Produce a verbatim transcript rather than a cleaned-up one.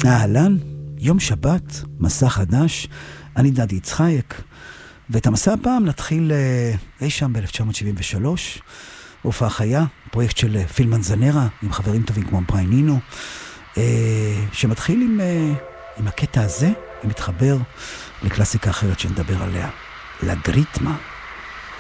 אהלן, יום שבת, מסע חדש, אני דדי יצחייק, ואת המסע הפעם נתחיל אי שם ב-אלף תשע מאות שבעים ושלוש, הופעה חיה, פרויקט של פיל מנזנרה, עם חברים טובים כמו פריינינו, שמתחיל עם, עם הקטע הזה, ומתחבר לקלאסיקה אחרת שנדבר עליה, לגריטמה.